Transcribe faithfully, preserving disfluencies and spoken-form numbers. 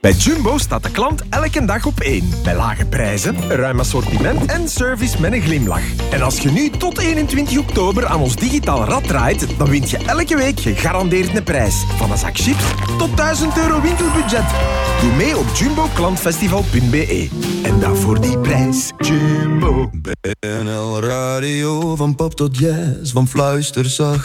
Bij Jumbo staat de klant elke dag op één. Bij lage prijzen, een ruim assortiment en service met een glimlach. En als je nu tot eenentwintig oktober aan ons digitaal rad draait, dan wint je elke week gegarandeerd een prijs. Van een zak chips tot duizend euro winkelbudget. Doe mee op jumbo klantfestival punt b e. En dat voor die prijs. Jumbo. B N L Radio, van pop tot jazz, van fluisterzacht